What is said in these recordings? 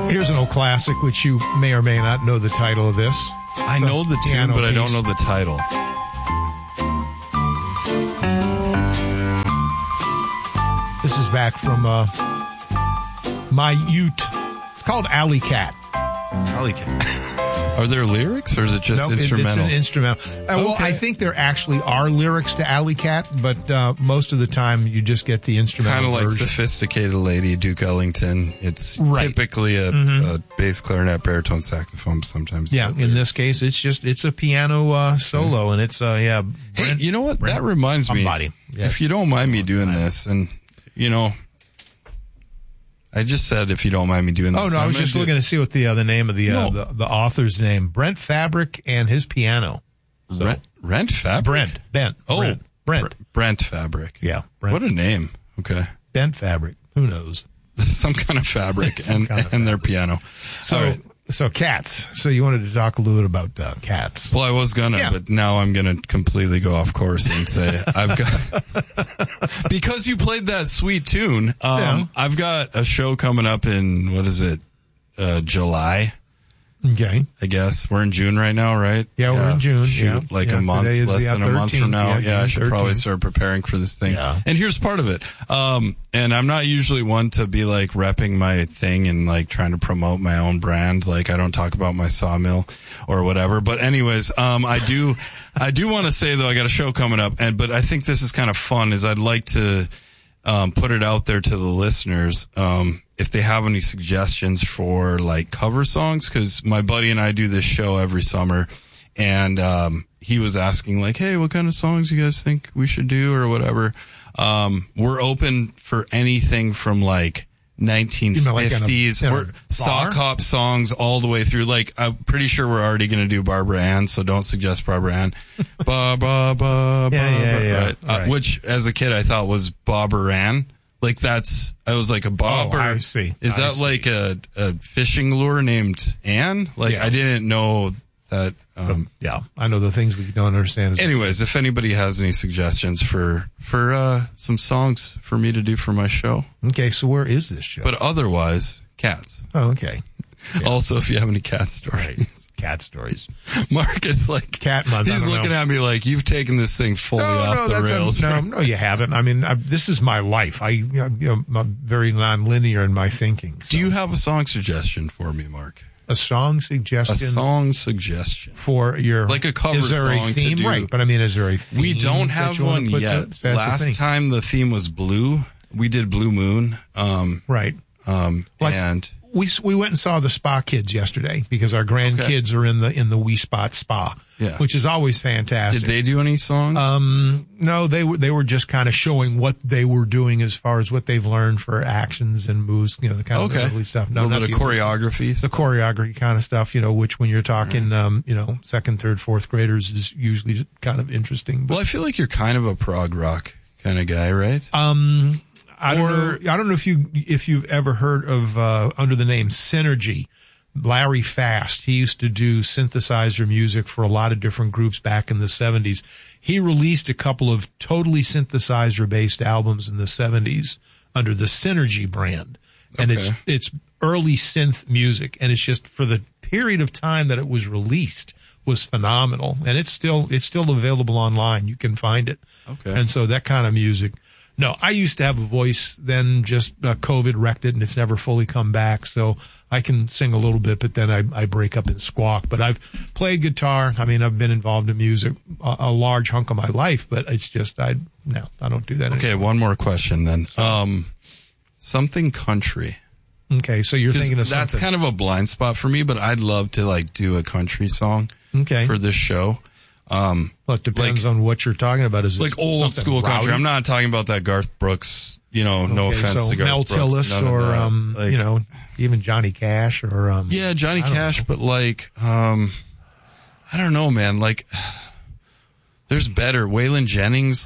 Here's an old classic, which you may or may not know the title of this. I know the tune, but I don't know the title. This is back from my Ute. It's called Alley Cat. Alley Cat. Are there lyrics, or is it just instrumental? It's an instrumental. Well, I think there actually are lyrics to Alley Cat, but most of the time you just get the instrumental kind of like version. Sophisticated Lady, Duke Ellington. It's typically a bass clarinet, baritone, saxophone. Sometimes, yeah. In this case, it's a piano solo, and it's Hey, you know what? That reminds me. Yes. If you don't mind me doing this, and I just said if you don't mind me doing this. Oh, no, I was just looking to see what the name of the author's name. Brent Fabric and his piano. So, Brent Fabric? Brent Fabric. Yeah. Brent. What a name. Okay. Brent Fabric. Who knows? Some kind of fabric and their piano. So cats. So you wanted to talk a little bit about cats. Well, I was gonna, but now I'm gonna completely go off course and say I've got because you played that sweet tune. I've got a show coming up in July. Okay. I guess we're in June right now, right? Yeah, we're in June. Shoot, a month, less than a month from now. Yeah, I should probably start preparing for this thing. Yeah. And here's part of it. And I'm not usually one to be like repping my thing and like trying to promote my own brand. Like I don't talk about my sawmill or whatever. But anyways, I do want to say though, I got a show coming up but I think this is kind of fun is I'd like to, put it out there to the listeners. If they have any suggestions for like cover songs, because my buddy and I do this show every summer, and he was asking like, hey, what kind of songs you guys think we should do or whatever. We're open for anything from like 1950s or sock hop songs all the way through. Like I'm pretty sure we're already going to do Barbara Ann, so don't suggest Barbara Ann. Right. Which as a kid I thought was Bobber Ann. Like I was like a bobber. Oh, I see. Is that like a fishing lure named Ann? Like I didn't know that. I know the things we don't understand. Anyways, if anybody has any suggestions for some songs for me to do for my show. Okay, so where is this show? But otherwise, cats. Oh, okay. Yeah. Also, if you have any cat stories. Right. Cat stories. Mark is like, cat month. He's looking at me like, you've taken this thing fully off the rails. No, you haven't. I mean, this is my life. I'm very non-linear in my thinking. So. Do you have a song suggestion for me, Mark? A song suggestion? A song suggestion. For your... Like a cover song to do. Is there a theme? Right, but I mean, is there a theme? We don't have one yet. Last time the theme was blue. We did Blue Moon. Right. And... We went and saw the Spa Kids yesterday because our grandkids are in the Wee Spot Spa, which is always fantastic. Did they do any songs? No, they were just kind of showing what they were doing as far as what they've learned for actions and moves, the kind of lovely stuff. No, a little bit of choreography. The choreography kind of stuff, which when you're talking, second, third, fourth graders is usually kind of interesting. But, well, I feel like you're kind of a prog rock kind of guy, right? I don't know if you've ever heard of under the name Synergy. Larry Fast, he used to do synthesizer music for a lot of different groups back in the 70s. He released a couple of totally synthesizer-based albums in the 70s under the Synergy brand. And it's early synth music, and it's just for the period of time that it was released was phenomenal. And it's still available online. You can find it. Okay. And so that kind of music. No, I used to have a voice, then just COVID wrecked it, and it's never fully come back. So I can sing a little bit, but then I break up and squawk. But I've played guitar. I mean, I've been involved in music a large hunk of my life, but it's just I don't do that anymore. Okay, one more question then. Something country. Okay, so you're thinking of something. That's kind of a blind spot for me, but I'd love to do a country song for this show. Well, it depends on what you're talking about. Is it like old school country? I'm not talking about that Garth Brooks, no offense to Garth Mel Brooks. Tillis or, even Johnny Cash or, yeah, Johnny Cash, but I don't know, man. There's better. Waylon Jennings,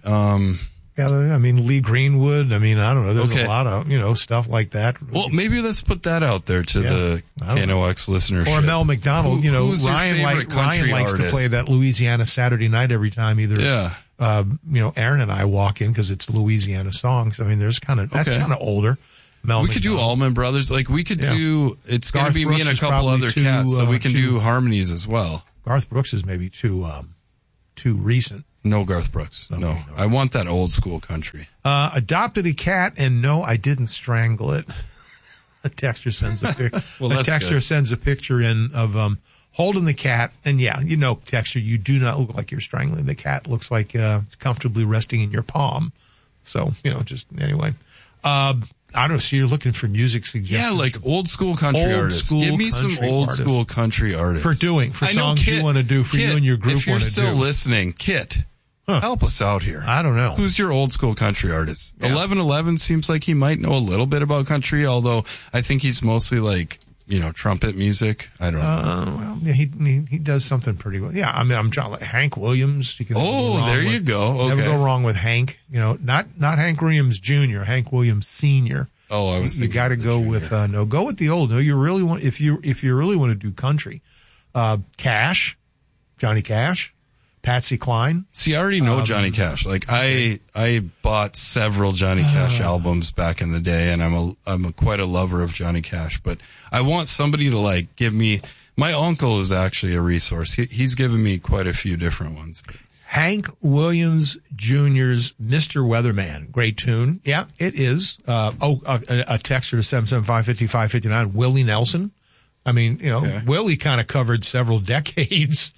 yeah, I mean, Lee Greenwood. I mean, I don't know. There's a lot of, stuff like that. Well, maybe let's put that out there to the KNOX listenership. Or Mel McDonald. Who's Ryan likes artist? to play that Louisiana Saturday Night every time either. Yeah. Aaron and I walk in because it's Louisiana songs. I mean, that's kind of older. Mel We could do McDonald. Allman Brothers. Like, we could do, it's going to Garth be me Brooks and a is couple probably other too, cats, so we can too- do harmonies as well. Garth Brooks is maybe too recent. No Garth Brooks. Okay, No. no. I want that old school country. Adopted a cat, and no, I didn't strangle it. A texter sends a picture. Well, a that's texter good. sends a picture in of holding the cat, and yeah, you know, texter, you do not look like you're strangling the cat. Looks like comfortably resting in your palm. So, you know, just anyway. I don't know. So you're looking for music suggestions? Yeah, like old school country Old artists. school Give me some country old artists. school country artists. For I know, songs Kit, you want to do, for Kit, you and your group if you're want to still do. listening, Kit, help us out here. I don't know. Who's your old school country artist? Yeah. 1111 seems like he might know a little bit about country, although I think he's mostly like, you know, trumpet music. I don't know. Well, yeah, he does something pretty well. Yeah, I mean, I'm John, like Hank Williams. You can never go wrong there with- you go. Never Okay. go wrong with Hank. You know, not Hank Williams Jr., Hank Williams Sr. Oh, I was You thinking got to of the go junior. with go with the old. No, you really want if you really want to do country, Cash, Johnny Cash, Patsy Cline. See, I already know Johnny Cash. Like I bought several Johnny Cash albums back in the day, and I'm quite a lover of Johnny Cash. But I want somebody to like give me. My uncle is actually a resource. He's given me quite a few different ones. Hank Williams Jr.'s Mr. Weatherman. Great tune. Yeah, it is. A texter to 775-5559. Willie Nelson. I mean, you know, Okay. Willie kind of covered several decades.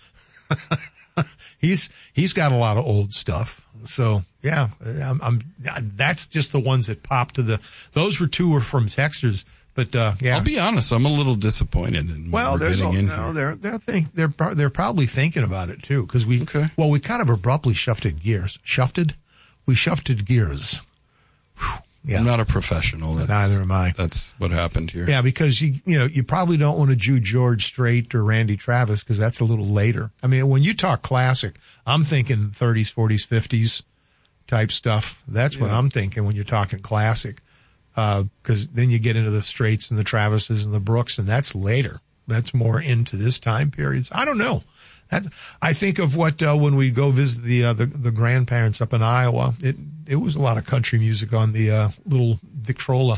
He's got a lot of old stuff. So yeah, that's just the ones that popped to those two were from texters. But yeah, I'll be honest, I'm a little disappointed in what well, we're there's getting in no, here. they're probably thinking about it too because we kind of abruptly shifted gears. We shifted gears. Whew. Yeah, I'm not a professional. neither am I. That's what happened here. Yeah, because you probably don't want to do George Strait or Randy Travis because that's a little later. I mean, when you talk classic, I'm thinking 30s, 40s, 50s type stuff. That's what I'm thinking when you're talking classic. Because then you get into the Straits and the Travises and the Brooks, and that's later. That's more into this time periods. I don't know. I think of what when we go visit the grandparents up in Iowa. It was a lot of country music on the little Victrola.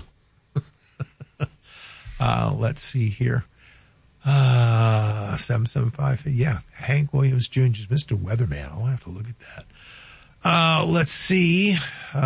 Let's see here. 775. Yeah, Hank Williams Jr.'s Mr. Weatherman. I'll have to look at that. Let's see.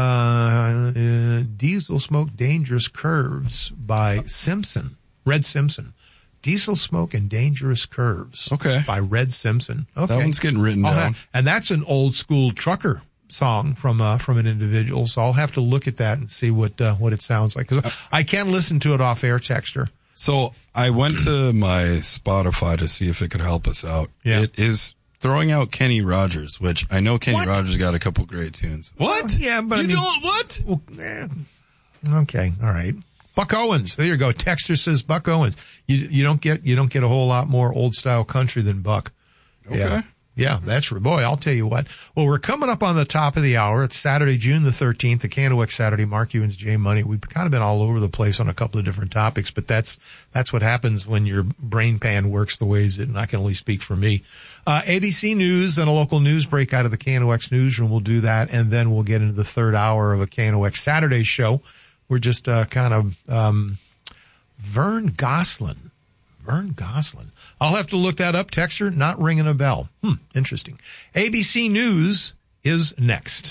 Diesel Smoke Dangerous Curves by Simpson. Red Simpson. Diesel Smoke and Dangerous Curves. Okay. By Red Simpson. Okay. That one's getting written down. And that's an old school trucker song from an individual. So I'll have to look at that and see what it sounds like. Cause I can't listen to it off air, texter. So I went to my Spotify to see if it could help us out. Yeah. It is throwing out Kenny Rogers, which I know Kenny What? Rogers got a couple great tunes. What? Yeah, but you I mean- don't what? Well, okay, all right. Buck Owens, there you go. Texter says Buck Owens. You don't get a whole lot more old style country than Buck. Okay. Yeah, that's boy. I'll tell you what. Well, we're coming up on the top of the hour. It's Saturday, June the 13th, the Candlewick Saturday. Mark Ewens, J Money. We've kind of been all over the place on a couple of different topics, but that's what happens when your brain pan works the ways that, and I can only speak for me. ABC News and a local news break out of the KNOX newsroom. We'll do that, and then we'll get into the third hour of a KNOX Saturday show. We're just kind of Vern Gosselin. I'll have to look that up. Texture, not ringing a bell. Interesting. ABC News is next.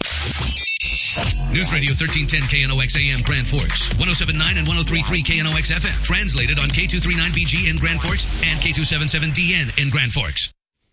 News Radio 1310 KNOX AM Grand Forks, 107.9 and 103.3 KNOX FM. Translated on K239BG in Grand Forks and K277DN in Grand Forks.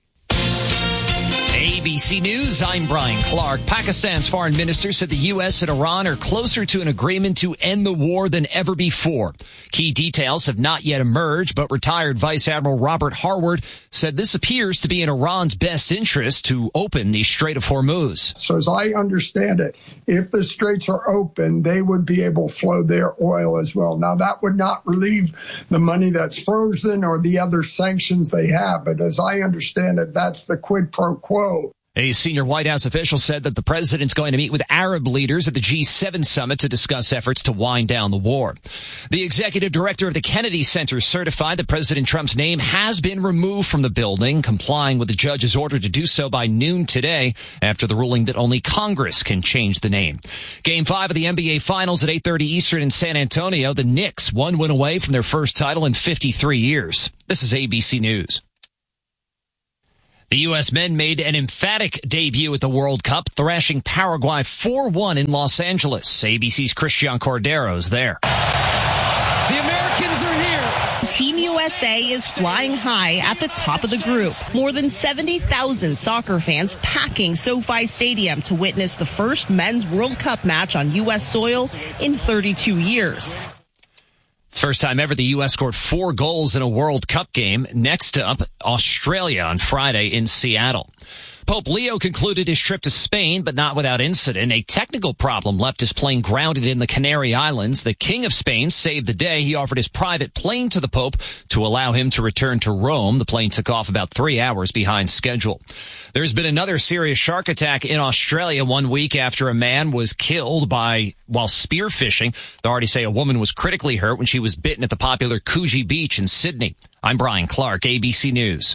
ABC News, I'm Brian Clark. Pakistan's foreign minister said the U.S. and Iran are closer to an agreement to end the war than ever before. Key details have not yet emerged, but retired Vice Admiral Robert Harward said this appears to be in Iran's best interest to open the Strait of Hormuz. So as I understand it, if the straits are open, they would be able to flow their oil as well. Now, that would not relieve the money that's frozen or the other sanctions they have. But as I understand it, that's the quid pro quo. A senior White House official said that the president's going to meet with Arab leaders at the G7 summit to discuss efforts to wind down the war. The executive director of the Kennedy Center certified that President Trump's name has been removed from the building, complying with the judge's order to do so by noon today after the ruling that only Congress can change the name. Game 5 of the NBA Finals at 8:30 Eastern in San Antonio. The Knicks 1 win away from their first title in 53 years. This is ABC News. The U.S. men made an emphatic debut at the World Cup, thrashing Paraguay 4-1 in Los Angeles. ABC's Christian Cordero's there. The Americans are here. Team USA is flying high at the top of the group. More than 70,000 soccer fans packing SoFi Stadium to witness the first men's World Cup match on U.S. soil in 32 years. It's the first time ever the U.S. scored 4 goals in a World Cup game. Next up, Australia on Friday in Seattle. Pope Leo concluded his trip to Spain, but not without incident. A technical problem left his plane grounded in the Canary Islands. The King of Spain saved the day. He offered his private plane to the Pope to allow him to return to Rome. The plane took off about 3 hours behind schedule. There's been another serious shark attack in Australia 1 week after a man was killed while spearfishing. Authorities say a woman was critically hurt when she was bitten at the popular Coogee Beach in Sydney. I'm Brian Clark, ABC News.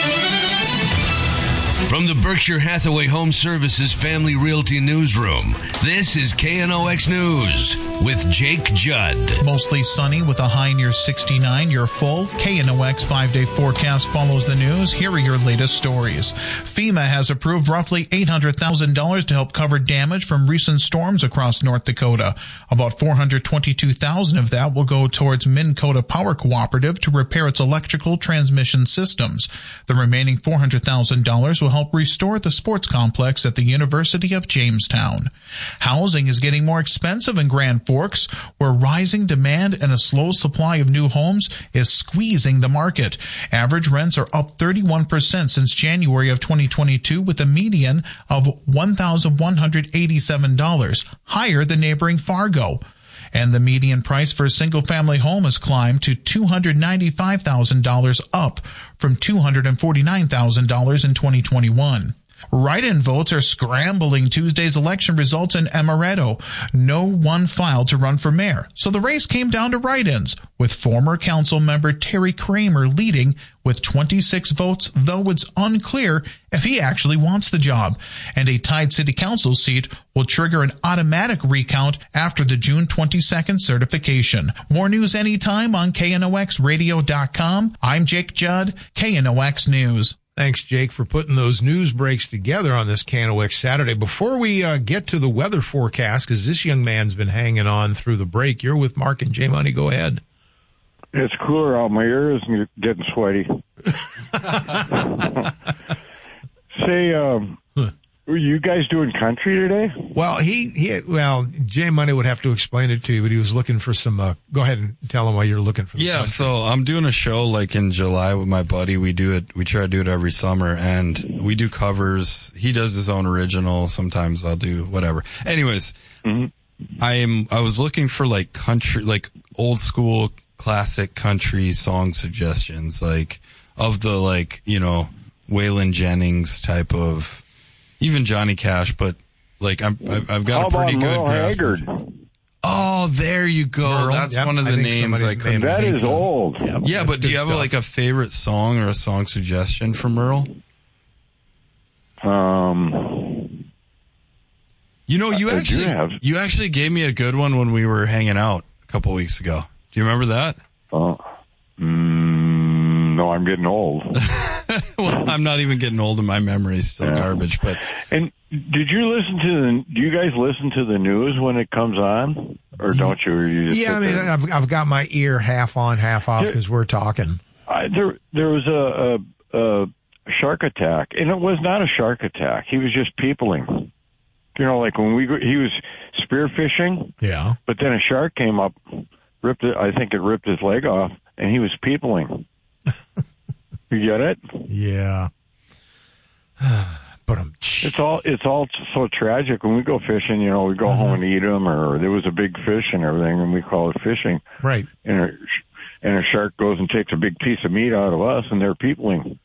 From the Berkshire Hathaway Home Services Family Realty Newsroom, this is KNOX News with Jake Judd. Mostly sunny with a high near 69. You're full. KNOX 5-day forecast follows the news. Here are your latest stories. FEMA has approved roughly $800,000 to help cover damage from recent storms across North Dakota. About $422,000 of that will go towards Minn Kota Power Cooperative to repair its electrical transmission systems. The remaining $400,000 will help restore the sports complex at the University of Jamestown. Housing is getting more expensive in Grand Forks, where rising demand and a slow supply of new homes is squeezing the market. Average rents are up 31% since January of 2022, with a median of $1,187, higher than neighboring Fargo. And the median price for a single-family home has climbed to $295,000, up from $249,000 in 2021. Write-in votes are scrambling Tuesday's election results in Amaretto. No one filed to run for mayor, so the race came down to write-ins, with former council member Terry Kramer leading with 26 votes, though it's unclear if he actually wants the job. And a tied city council seat will trigger an automatic recount after the June 22nd certification. More news anytime on KNOXradio.com. I'm Jake Judd, KNOX News. Thanks, Jake, for putting those news breaks together on this KNOX Saturday. Before we get to the weather forecast, because this young man's been hanging on through the break, you're with Mark and J Money. Go ahead. It's cooler out. My ears are getting sweaty. Say, were you guys doing country today? Well, Jay Money would have to explain it to you, but he was looking for some, go ahead and tell him why you're looking for the country. So I'm doing a show like in July with my buddy. We try to do it every summer, and we do covers. He does his own original. Sometimes I'll do whatever. Anyways, I was looking for like country, like old school classic country song suggestions, like of the, like, you know, Waylon Jennings type of, even Johnny Cash, but like I've got a pretty good grasp. Oh, there you go. Merle, that's one of the names I couldn't think of. That is old. Yeah, but do you have like a favorite song or a song suggestion from Merle? You know, you actually gave me a good one when we were hanging out a couple weeks ago. Do you remember that? No, I'm getting old. Well, I'm not even getting old, and my memory's still garbage. But do you guys listen to the news when it comes on, or don't you? Or you just I've got my ear half on, half off because we're talking. There was a shark attack, and it was not a shark attack. He was just peopling. You know, like when he was spearfishing. Yeah. But then a shark came up, I think it ripped his leg off, and he was peopling. You get it? Yeah. But it's all so tragic. When we go fishing, you know, we go home and eat them, or there was a big fish and everything, and we call it fishing. Right. And a shark goes and takes a big piece of meat out of us, and they're peopling.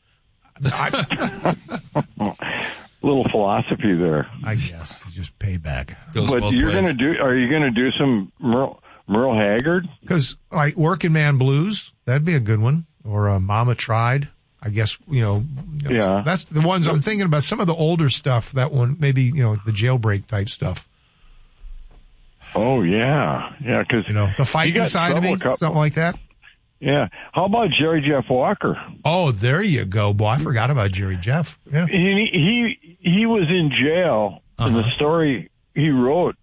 Little philosophy there. I guess just payback. But are you going to do some Merle Merle Haggard? Because, like, Working Man Blues, that'd be a good one. Or Mama Tried. I guess, yeah. That's the ones I'm thinking about. Some of the older stuff, that one, maybe, the Jailbreak type stuff. Oh, yeah. Yeah, because... the fighting side of me, something like that. Yeah. How about Jerry Jeff Walker? Oh, there you go. Boy, I forgot about Jerry Jeff. Yeah. He was in jail, and the story he wrote